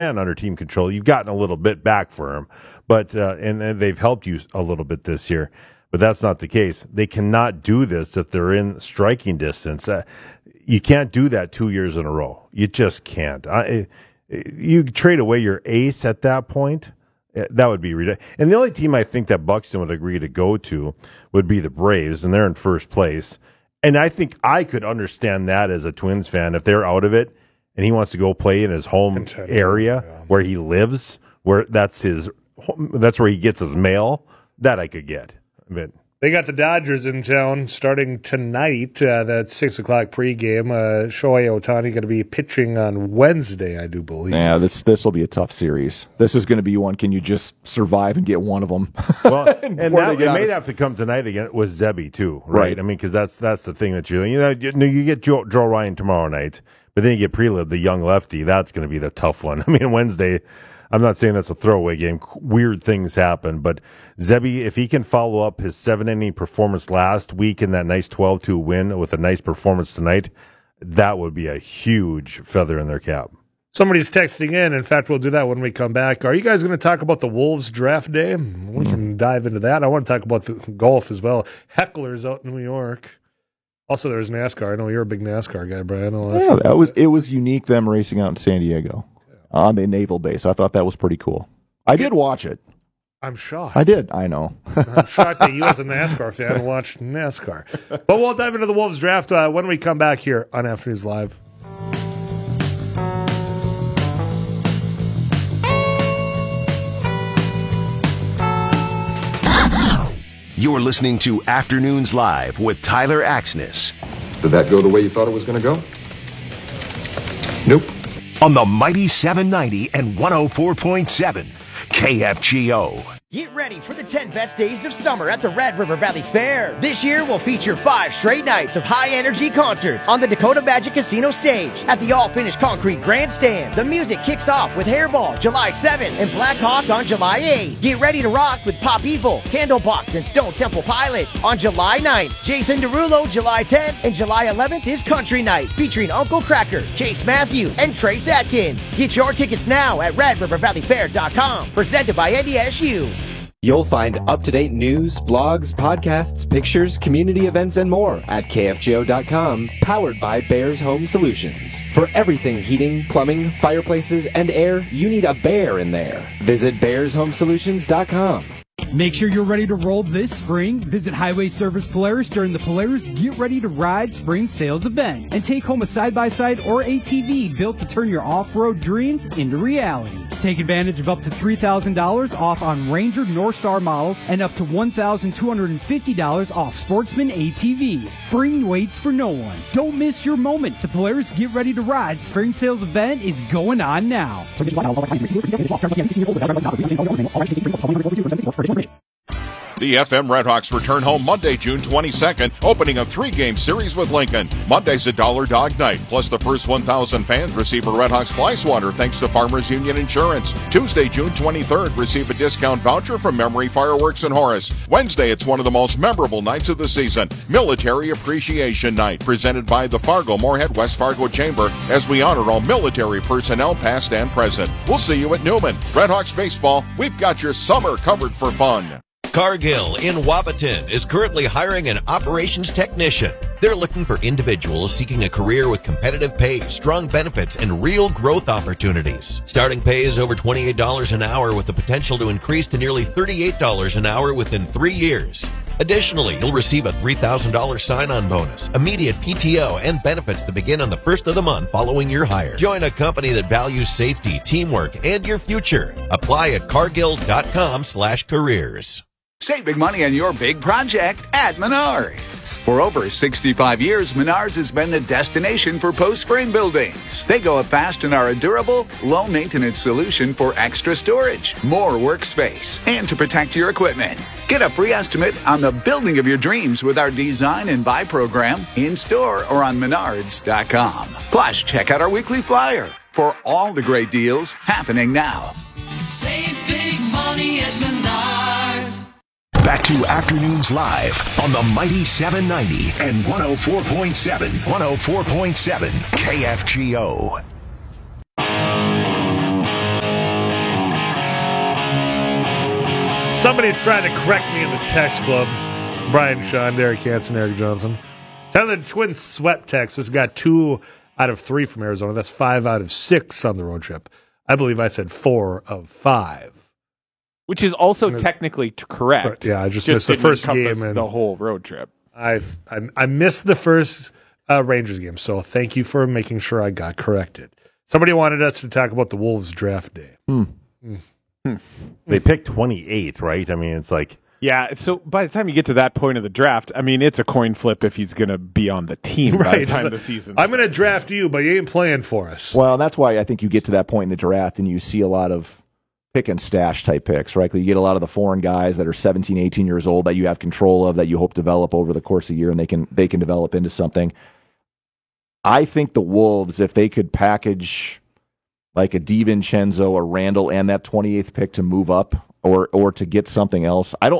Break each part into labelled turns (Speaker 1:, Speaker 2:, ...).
Speaker 1: under team control. You've gotten a little bit back for him, but and they've helped you a little bit this year. But that's not the case. They cannot do this if they're in striking distance. You can't do that 2 years in a row. You just can't. You trade away your ace at that point. That would be ridiculous. And the only team I think that Buxton would agree to go to would be the Braves, and they're in first place. And I think I could understand that as a Twins fan if they're out of it and he wants to go play in his home area where he lives, where that's where he gets his mail. That I could get. But
Speaker 2: they got the Dodgers in town starting tonight. That 6 o'clock pregame. Shohei Ohtani going to be pitching on Wednesday, I do believe.
Speaker 3: Yeah, this will be a tough series. This is going to be one. Can you just survive and get one of them?
Speaker 1: Well, and it may have to come tonight again with Zebby too, right? I mean, because that's the thing that you get Joe Ryan tomorrow night, but then you get Prelude, the young lefty. That's going to be the tough one. I mean, Wednesday. I'm not saying that's a throwaway game. Weird things happen, but Zebby, if he can follow up his 7-inning performance last week in that nice 12-2 win with a nice performance tonight, that would be a huge feather in their cap.
Speaker 2: Somebody's texting in. In fact, we'll do that when we come back. Are you guys going to talk about the Wolves draft day? We can dive into that. I want to talk about the golf as well. Hecklers out in New York. Also, there's NASCAR. I know you're a big NASCAR guy, Brian.
Speaker 3: It was unique them racing out in San Diego. On the naval base. I thought that was pretty cool. I did watch it.
Speaker 2: I'm shocked.
Speaker 3: I did. I know.
Speaker 2: I'm shocked that you as a NASCAR fan watched NASCAR. But we'll dive into the Wolves draft when we come back here on Afternoons Live.
Speaker 4: You're listening to Afternoons Live with Tyler Axness.
Speaker 5: Did that go the way you thought it was going to go? Nope.
Speaker 4: On the mighty 790 and 104.7 KFGO.
Speaker 6: Get ready for the 10 best days of summer at the Red River Valley Fair. This year will feature 5 straight nights of high-energy concerts on the Dakota Magic Casino stage at the all-finished concrete grandstand. The music kicks off with Hairball July 7 and Black Hawk on July 8. Get ready to rock with Pop Evil, Candlebox, and Stone Temple Pilots on July 9th. Jason Derulo July 10th, and July 11th is Country Night featuring Uncle Cracker, Chase Matthew, and Trace Atkins. Get your tickets now at RedRiverValleyFair.com. Presented by NDSU.
Speaker 7: You'll find up-to-date news, blogs, podcasts, pictures, community events, and more at KFGO.com, powered by Bears Home Solutions. For everything heating, plumbing, fireplaces, and air, you need a bear in there. Visit BearsHomeSolutions.com.
Speaker 8: Make sure you're ready to roll this spring. Visit Highway Service Polaris during the Polaris Get Ready to Ride Spring Sales Event and take home a side-by-side or ATV built to turn your off-road dreams into reality. Take advantage of up to $3,000 off on Ranger North Star models and up to $1,250 off Sportsman ATVs. Spring waits for no one. Don't miss your moment. The Polaris Get Ready to Ride Spring Sales Event is going on now.
Speaker 9: The FM Redhawks return home Monday, June 22nd, opening a 3-game series with Lincoln. Monday's a Dollar Dog Night, plus the first 1,000 fans receive a Redhawks fly swatter thanks to Farmers Union Insurance. Tuesday, June 23rd, receive a discount voucher from Memory Fireworks in Horace. Wednesday, it's one of the most memorable nights of the season, Military Appreciation Night, presented by the Fargo-Moorhead West Fargo Chamber, as we honor all military personnel past and present. We'll see you at Newman. Redhawks baseball, we've got your summer covered for fun.
Speaker 10: Cargill in Wapaton is currently hiring an operations technician. They're looking for individuals seeking a career with competitive pay, strong benefits, and real growth opportunities. Starting pay is over $28 an hour with the potential to increase to nearly $38 an hour within 3 years. Additionally, you'll receive a $3,000 sign-on bonus, immediate PTO, and benefits to begin on the first of the month following your hire. Join a company that values safety, teamwork, and your future. Apply at cargill.com/careers.
Speaker 11: Save big money on your big project at Menards. For over 65 years, Menards has been the destination for post-frame buildings. They go up fast and are a durable, low-maintenance solution for extra storage, more workspace, and to protect your equipment. Get a free estimate on the building of your dreams with our Design and Buy program in-store or on Menards.com. Plus, check out our weekly flyer for all the great deals happening now.
Speaker 12: Save big money at Menards.
Speaker 4: Back to Afternoons Live on the mighty 790 and 104.7 KFGO.
Speaker 2: Somebody's trying to correct me in the text club. Brian, Sean, Derek Hansen, Eric Johnson. Tell the Twins swept Texas. Got 2 out of 3 from Arizona. That's 5 out of 6 on the road trip. I believe I said 4 of 5.
Speaker 13: Which is also technically correct.
Speaker 2: Yeah, I just missed the first game. And
Speaker 13: the whole road trip.
Speaker 2: I missed the first Rangers game, so thank you for making sure I got corrected. Somebody wanted us to talk about the Wolves draft day.
Speaker 1: They picked 28th, right? I mean, it's like...
Speaker 13: Yeah, so by the time you get to that point of the draft, I mean, it's a coin flip if he's going to be on the team by the time the season
Speaker 2: I'm going to draft you, but you ain't playing for us.
Speaker 3: Well, that's why I think you get to that point in the draft and you see a lot of pick and stash type picks, right? You get a lot of the foreign guys that are 17, 18 years old that you have control of, that you hope develop over the course of the year, and they can develop into something. I think the Wolves, if they could package like a DiVincenzo, a Randall, and that 28th pick to move up or to get something else, I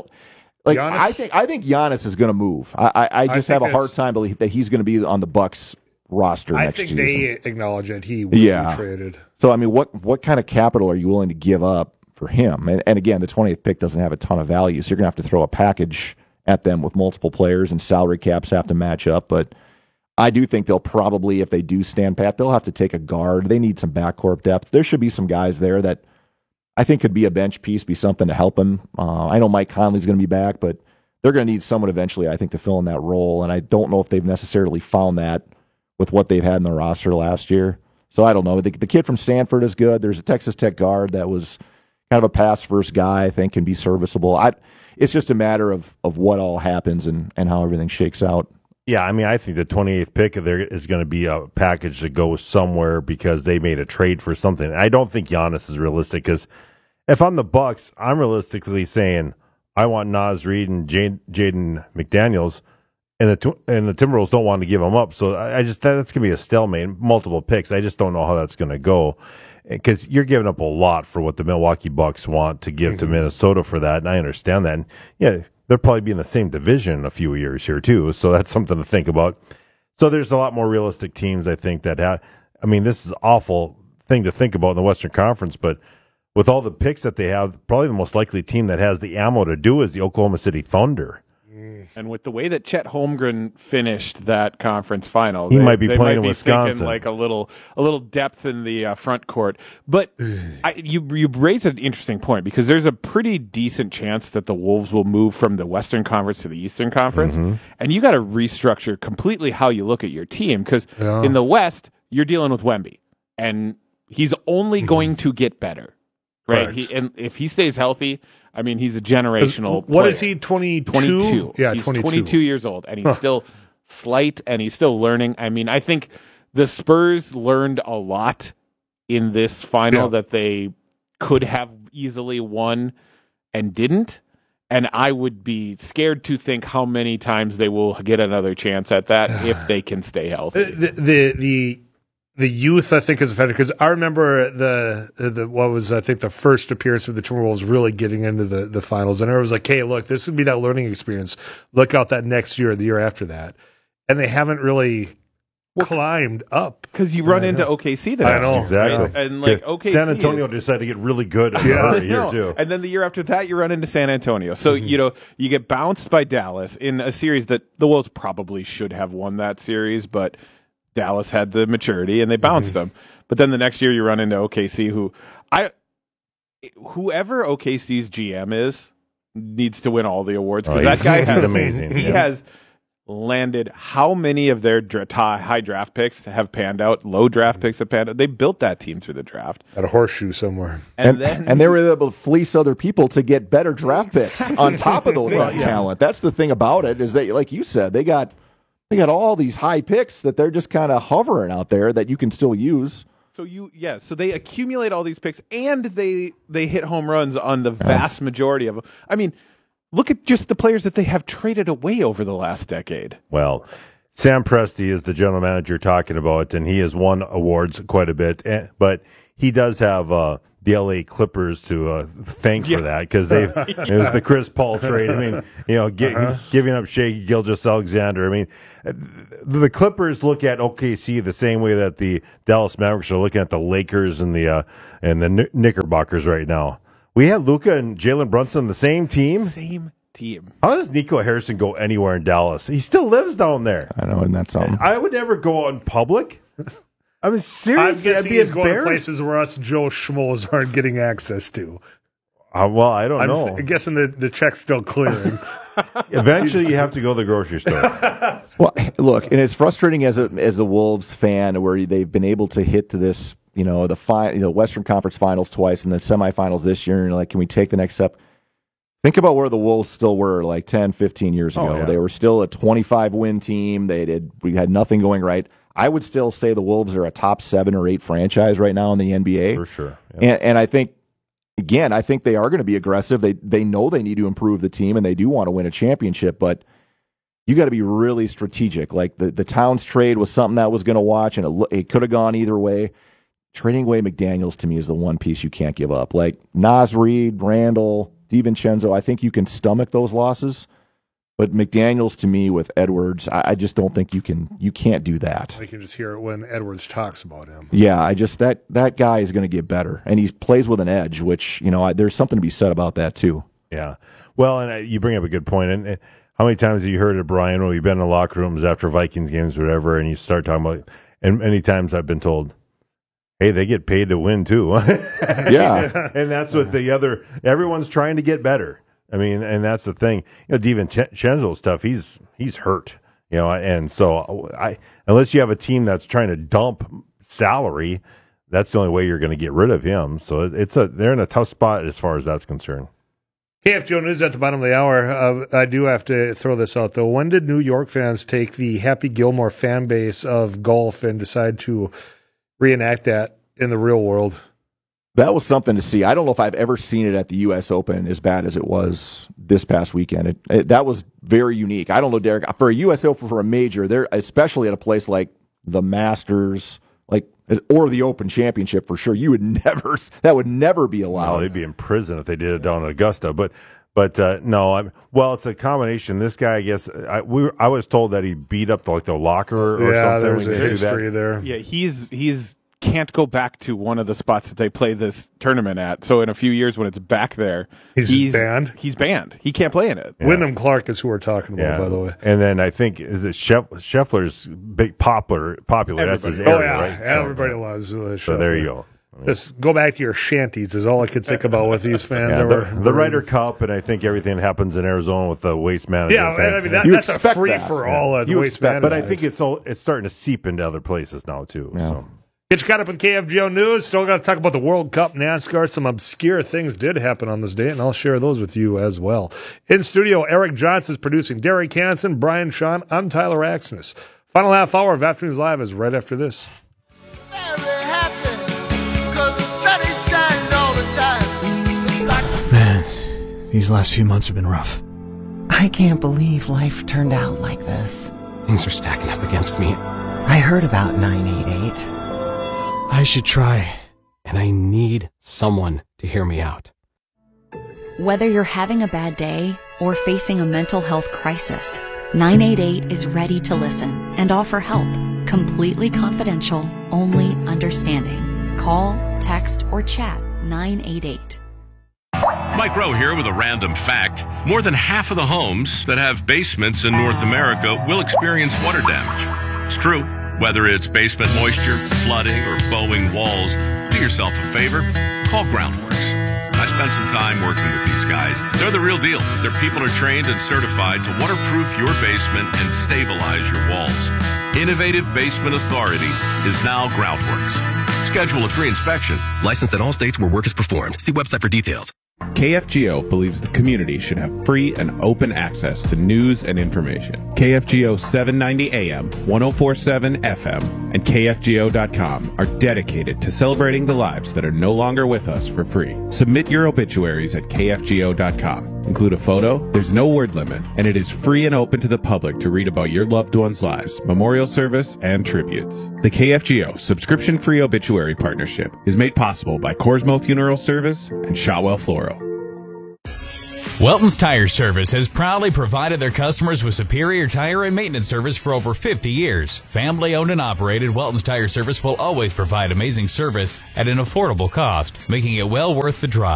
Speaker 3: think Giannis is going to move. I just have a hard time believing that he's going to be on the Bucks roster next season.
Speaker 2: I think they acknowledge that he will be traded.
Speaker 3: So, I mean, what kind of capital are you willing to give up for him? And again, the 20th pick doesn't have a ton of value, so you're going to have to throw a package at them with multiple players, and salary caps have to match up. But I do think they'll probably, if they do stand pat, they'll have to take a guard. They need some backcourt depth. There should be some guys there that I think could be a bench piece, be something to help him. I know Mike Conley's going to be back, but they're going to need someone eventually, I think, to fill in that role. And I don't know if they've necessarily found that with what they've had in the roster last year. So I don't know. The kid from Stanford is good. There's a Texas Tech guard that was kind of a pass-first guy, I think, can be serviceable. It's just a matter of what all happens and how everything shakes out.
Speaker 1: Yeah, I mean, I think the 28th pick there is going to be a package that goes somewhere because they made a trade for something. I don't think Giannis is realistic because if I'm the Bucks, I'm realistically saying I want Naz Reid and Jaden McDaniels, and the Timberwolves don't want to give them up. So that's going to be a stalemate, multiple picks. I just don't know how that's going to go because you're giving up a lot for what the Milwaukee Bucks want to give to Minnesota for that, and I understand that. And yeah, they'll probably be in the same division in a few years here too, so that's something to think about. So there's a lot more realistic teams, I think, that have. I mean, this is an awful thing to think about in the Western Conference, but with all the picks that they have, probably the most likely team that has the ammo to do is the Oklahoma City Thunder.
Speaker 13: And with the way that Chet Holmgren finished that conference final,
Speaker 1: he might be playing in
Speaker 13: Wisconsin.
Speaker 1: Wisconsin.
Speaker 13: Like a little depth in the front court. But you raise an interesting point because there's a pretty decent chance that the Wolves will move from the Western Conference to the Eastern Conference, and you got to restructure completely how you look at your team because in the West you're dealing with Wemby, and he's only going to get better, right? And if he stays healthy. I mean, he's a generational player.
Speaker 2: What is he, 22? Yeah,
Speaker 13: he's
Speaker 2: 22.
Speaker 13: 22 years old, and he's still slight, and he's still learning. I mean, I think the Spurs learned a lot in this final that they could have easily won and didn't, and I would be scared to think how many times they will get another chance at that if they can stay healthy.
Speaker 2: The youth, I think, is a factor because I remember the first appearance of the Timberwolves really getting into the finals, and everyone was like, "Hey, look, this would be that learning experience. Look out that next year, or the year after that," and they haven't really climbed up
Speaker 13: because you run into OKC there.
Speaker 2: I know
Speaker 1: exactly,
Speaker 13: and like OKC,
Speaker 1: San Antonio decided to get really good here too,
Speaker 13: and then the year after that, you run into San Antonio. So you get bounced by Dallas in a series that the Wolves probably should have won that series, but Dallas had the maturity and they bounced them. But then the next year you run into OKC, whoever OKC's GM is needs to win all the awards because that guy is
Speaker 1: amazing.
Speaker 13: He has landed how many of their high draft picks have panned out, low draft picks have panned out. They built that team through the draft.
Speaker 2: At a horseshoe somewhere.
Speaker 3: And they were able to fleece other people to get better draft picks on top of the talent. That's the thing about it is that, like you said, they got all these high picks that they're just kind of hovering out there that you can still use.
Speaker 13: So so they accumulate all these picks and they hit home runs on the vast majority of them. I mean, look at just the players that they have traded away over the last decade.
Speaker 1: Well, Sam Presti is the general manager talking about, and he has won awards quite a bit, but he does have the LA Clippers to thank for that because it was the Chris Paul trade. I mean, giving up Shai Gilgeous-Alexander. I mean, the Clippers look at OKC the same way that the Dallas Mavericks are looking at the Lakers and the Knickerbockers right now. We had Luka and Jalen Brunson on the same team.
Speaker 13: Same team.
Speaker 1: How does Nico Harrison go anywhere in Dallas? He still lives down there.
Speaker 3: I know, and that's something.
Speaker 1: I would never go out in public. I mean, seriously,
Speaker 2: I'm
Speaker 1: I'd
Speaker 2: guessing
Speaker 1: be
Speaker 2: he's going to
Speaker 1: embarrassed.
Speaker 2: places where us Joe Schmoes aren't getting access to.
Speaker 1: Well, I don't know.
Speaker 2: I'm guessing the check's still clearing.
Speaker 1: Eventually, you have to go to the grocery store.
Speaker 3: Well, look, and it's frustrating as a Wolves fan where they've been able to hit to this, the Western Conference Finals twice and the semifinals this year, and you're like, can we take the next step? Think about where the Wolves still were like 10, 15 years ago.
Speaker 1: Yeah.
Speaker 3: They were still a 25-win team. We had nothing going right. I would still say the Wolves are a top 7 or 8 franchise right now in the NBA.
Speaker 1: For sure. Yeah.
Speaker 3: And I think, again, I think they are going to be aggressive. They know they need to improve the team, and they do want to win a championship, but you got to be really strategic. Like the Towns trade was something that was going to watch, and it could have gone either way. Trading away McDaniels, to me, is the one piece you can't give up. Like Naz Reid, Randall, DiVincenzo, I think you can stomach those losses. But McDaniels, to me, with Edwards, I just don't think you can't do that.
Speaker 2: I can just hear it when Edwards talks about him.
Speaker 3: Yeah, that guy is going to get better, and he plays with an edge, which there's something to be said about that too.
Speaker 1: Yeah. Well, and you bring up a good point. And how many times have you heard it, Brian, when you've been in the locker rooms after Vikings games or whatever, and you start talking about, and many times I've been told, hey, they get paid to win too.
Speaker 3: Yeah.
Speaker 1: And that's what everyone's trying to get better. I mean, and that's the thing. DiVincenzo stuff, he's hurt. And so unless you have a team that's trying to dump salary, that's the only way you're going to get rid of him. So they're in a tough spot as far as that's concerned.
Speaker 2: KFGO News at the bottom of the hour. I do have to throw this out, though. When did New York fans take the Happy Gilmore fan base of golf and decide to reenact that in the real world?
Speaker 3: That was something to see. I don't know if I've ever seen it at the U.S. Open as bad as it was this past weekend. That was very unique. I don't know, Derek, for a U.S. Open, for a major, there, especially at a place like the Masters, or the Open Championship for sure, that would never be allowed.
Speaker 1: No, they'd be in prison if they did it down in Augusta. But no, it's a combination. This guy, I guess, I was told that he beat up the locker or something.
Speaker 2: Yeah, there's a history there.
Speaker 13: Yeah, he's can't go back to one of the spots that they play this tournament at. So in a few years when it's back there,
Speaker 2: he's banned.
Speaker 13: He's banned. He can't play in it.
Speaker 2: Yeah. Wyndham Clark is who we're talking about, by the way.
Speaker 1: And then I think Scheffler's big popular. That's his area, right?
Speaker 2: Everybody loves Scheffler.
Speaker 1: So there you go.
Speaker 2: Just go back to your shanties is all I could think about with these fans.
Speaker 1: The Ryder Cup, and I think everything happens in Arizona with the Waste Management.
Speaker 2: Yeah, I mean that's a free for all at the Waste Management.
Speaker 1: But I think it's starting to seep into other places now too. Yeah. So.
Speaker 2: Get you caught up in KFGO News. Still got to talk about the World Cup NASCAR. Some obscure things did happen on this day, and I'll share those with you as well. In studio, Eric Johnson is producing. Derek Hansen, Brian Sean, I'm Tyler Axness. Final half hour of Afternoons Live is right after this.
Speaker 14: Man, these last few months have been rough.
Speaker 15: I can't believe life turned out like this.
Speaker 14: Things are stacking up against me.
Speaker 15: I heard about 988.
Speaker 14: I should try, and I need someone to hear me out.
Speaker 16: Whether you're having a bad day or facing a mental health crisis, 988 is ready to listen and offer help. Completely confidential, only understanding. Call, text, or chat 988.
Speaker 17: Mike Rowe here with a random fact. More than half of the homes that have basements in North America will experience water damage. It's true. Whether it's basement moisture, flooding, or bowing walls, do yourself a favor. Call Groundworks. I spent some time working with these guys. They're the real deal. Their people are trained and certified to waterproof your basement and stabilize your walls. Innovative Basement Authority is now Groundworks. Schedule a free inspection.
Speaker 18: Licensed in all states where work is performed. See website for details.
Speaker 19: KFGO believes the community should have free and open access to news and information. KFGO 790 AM, 1047 FM, and KFGO.com are dedicated to celebrating the lives that are no longer with us for free. Submit your obituaries at KFGO.com. Include a photo, there's no word limit, and it is free and open to the public to read about your loved ones' lives, memorial service, and tributes. The KFGO subscription-free obituary partnership is made possible by Corsmo Funeral Service and Shotwell Floral.
Speaker 20: Welton's Tire Service has proudly provided their customers with superior tire and maintenance service for over 50 years. Family owned and operated, Welton's Tire Service will always provide amazing service at an affordable cost, making it well worth the drive.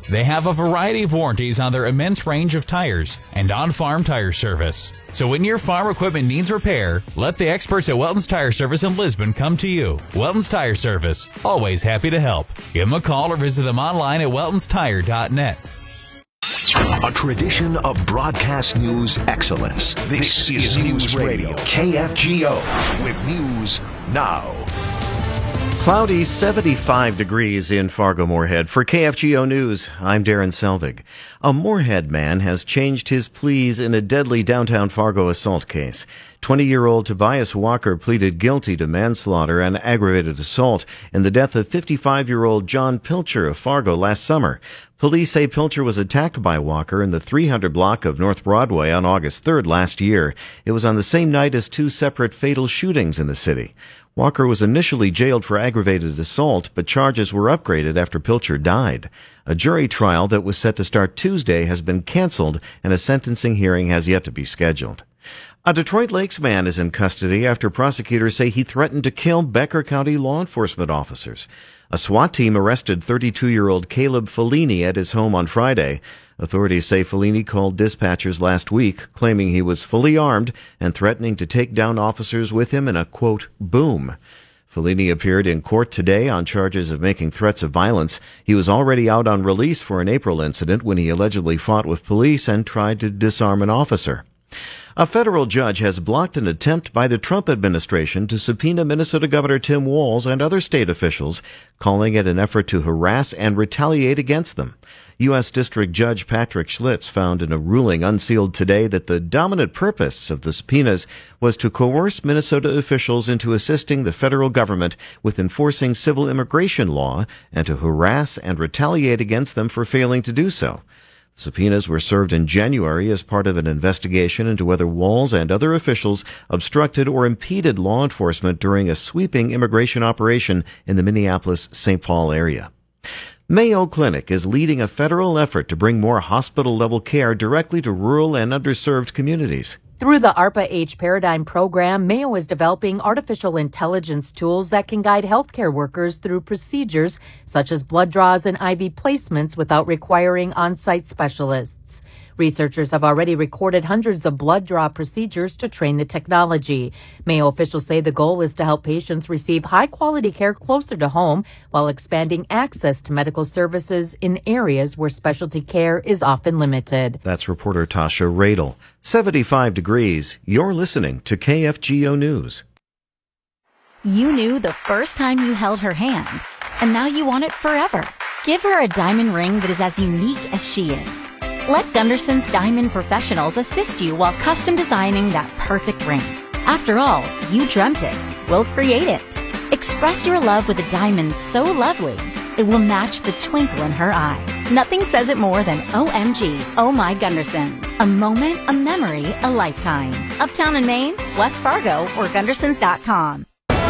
Speaker 20: They have a variety of warranties on their immense range of tires and on-farm tire service. So when your farm equipment needs repair, let the experts at Welton's Tire Service in Lisbon come to you. Welton's Tire Service, always happy to help. Give them a call or visit them online at weltonstire.net.
Speaker 4: A tradition of broadcast news excellence. This is News Radio, KFGO, with news now.
Speaker 21: Cloudy, 75 degrees in Fargo-Moorhead. For KFGO News, I'm Darren Selvig. A Moorhead man has changed his pleas in a deadly downtown Fargo assault case. 20-year-old Tobias Walker pleaded guilty to manslaughter and aggravated assault in the death of 55-year-old John Pilcher of Fargo last summer. Police say Pilcher was attacked by Walker in the 300 block of North Broadway on August 3rd last year. It was on the same night as two separate fatal shootings in the city. Walker was initially jailed for aggravated assault, but charges were upgraded after Pilcher died. A jury trial that was set to start Tuesday has been canceled, and a sentencing hearing has yet to be scheduled. A Detroit Lakes man is in custody after prosecutors say he threatened to kill Becker County law enforcement officers. A SWAT team arrested 32-year-old Caleb Fellini at his home on Friday. Authorities say Fellini called dispatchers last week, claiming he was fully armed and threatening to take down officers with him in a, quote, boom. Fellini appeared in court today on charges of making threats of violence. He was already out on release for an April incident when he allegedly fought with police and tried to disarm an officer. A federal judge has blocked an attempt by the Trump administration to subpoena Minnesota Governor Tim Walz and other state officials, calling it an effort to harass and retaliate against them. U.S. District Judge Patrick Schlitz found in a ruling unsealed today that the dominant purpose of the subpoenas was to coerce Minnesota officials into assisting the federal government with enforcing civil immigration law and to harass and retaliate against them for failing to do so. Subpoenas were served in January as part of an investigation into whether Walz and other officials obstructed or impeded law enforcement during a sweeping immigration operation in the Minneapolis-St. Paul area. Mayo Clinic is leading a federal effort to bring more hospital-level care directly to rural and underserved communities.
Speaker 22: Through the ARPA-H Paradigm program, Mayo is developing artificial intelligence tools that can guide healthcare workers through procedures such as blood draws and IV placements without requiring on-site specialists. Researchers have already recorded hundreds of blood draw procedures to train the technology. Mayo officials say the goal is to help patients receive high-quality care closer to home while expanding access to medical services in areas where specialty care is often limited.
Speaker 21: That's reporter Tasha Radel. 75 degrees. You're listening to KFGO News.
Speaker 16: You knew the first time you held her hand, and now you want it forever. Give her a diamond ring that is as unique as she is. Let Gunderson's Diamond Professionals assist you while custom designing that perfect ring. After all, you dreamt it. We'll create it. Express your love with a diamond so lovely, it will match the twinkle in her eye. Nothing says it more than OMG, Oh My Gundersons. A moment, a memory, a lifetime. Uptown in Maine, West Fargo, or Gundersons.com.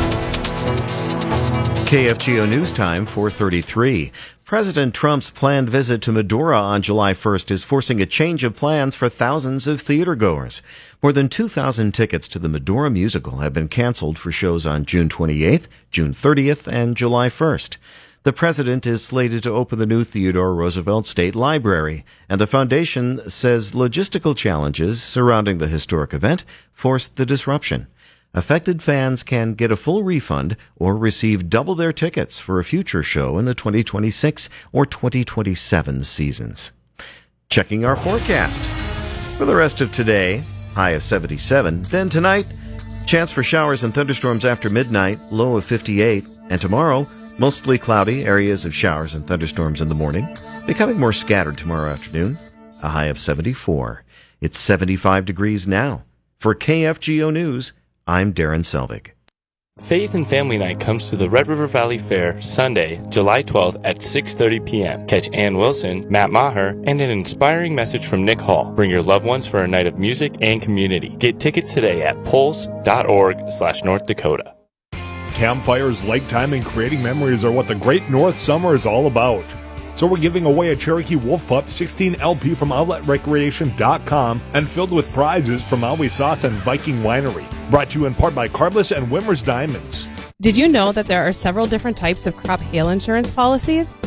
Speaker 21: KFGO News Time, 4:33. President Trump's planned visit to Medora on July 1st is forcing a change of plans for thousands of theatergoers. More than 2,000 tickets to the Medora musical have been canceled for shows on June 28th, June 30th, and July 1st. The president is slated to open the new Theodore Roosevelt State Library, and the foundation says logistical challenges surrounding the historic event forced the disruption. Affected fans can get a full refund or receive double their tickets for a future show in the 2026 or 2027 seasons. Checking our forecast. For the rest of today, high of 77. Then tonight, chance for showers and thunderstorms after midnight, low of 58. And tomorrow, mostly cloudy, areas of showers and thunderstorms in the morning, becoming more scattered tomorrow afternoon, a high of 74. It's 75 degrees now. For KFGO News, I'm Darren Selvig.
Speaker 23: Faith and Family Night comes to the Red River Valley Fair Sunday, July 12th at 6:30 p.m. Catch Ann Wilson, Matt Maher, and an inspiring message from Nick Hall. Bring your loved ones for a night of music and community. Get tickets today at pulse.org/North Dakota.
Speaker 2: Campfires, lake time, and creating memories are what the Great North Summer is all about. So we're giving away a Cherokee Wolf Pup 16 LP from OutletRecreation.com and filled with prizes from Maui Sauce and Viking Winery. Brought to you in part by Carbless and Wimmer's Diamonds.
Speaker 24: Did you know that there are several different types of crop hail insurance policies?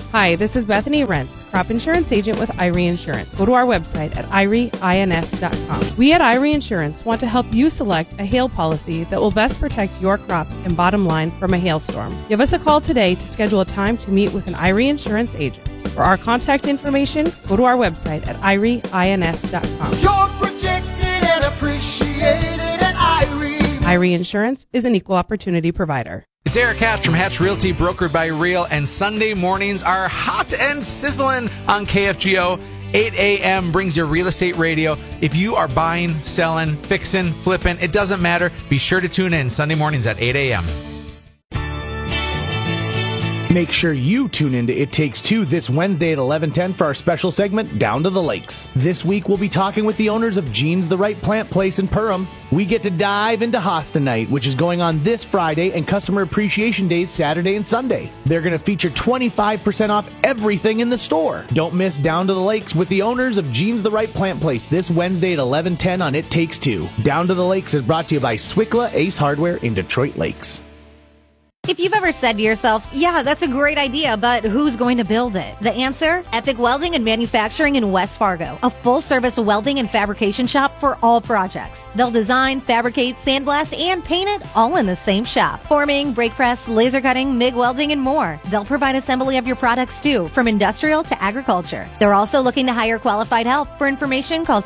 Speaker 5: Hi, this is Bethany Rentz, crop insurance agent with Irie Insurance. Go to our website at irieins.com. We at Irie Insurance want to help you select a hail policy that will best protect your crops and bottom line from a hailstorm. Give us a call today to schedule a time to meet with an Irie Insurance agent. For our contact information, go to our website at irieins.com.
Speaker 12: You're protected and appreciated at Irie.
Speaker 5: Irie Insurance is an equal opportunity provider.
Speaker 6: It's Eric Hatch from Hatch Realty, brokered by Real, and Sunday mornings are hot and sizzling on KFGO. 8 a.m. brings your real estate radio. If you are buying, selling, fixing, flipping, it doesn't matter. Be sure to tune in Sunday mornings at 8 a.m.
Speaker 7: Make sure you tune into It Takes Two this Wednesday at 11:10 for our special segment, Down to the Lakes. This week, we'll be talking with the owners of Jean's The Right Plant Place in Perham. We get to dive into Hosta Night, which is going on this Friday, and Customer Appreciation Days Saturday and Sunday. They're going to feature 25% off everything in the store. Don't miss Down to the Lakes with the owners of Jean's The Right Plant Place this Wednesday at 11:10 on It Takes Two. Down to the Lakes is brought to you by Swickla Ace Hardware in Detroit Lakes.
Speaker 24: If you've ever said to yourself, yeah, that's a great idea, but who's going to build it? The answer? Epic Welding and Manufacturing in West Fargo, a full-service welding and fabrication shop for all projects. They'll design, fabricate, sandblast, and paint it all in the same shop. Forming, brake press, laser cutting, MIG welding, and more. They'll provide assembly of your products too, from industrial to agriculture. They're also looking to hire qualified help. For information, call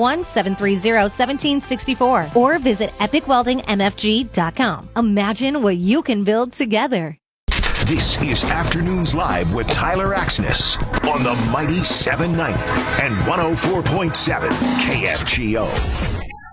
Speaker 24: 701-730-1764 or visit epicweldingmfg.com. Imagine what you can build together.
Speaker 4: This is Afternoons Live with Tyler Axness on the mighty 790 and 104.7 KFGO.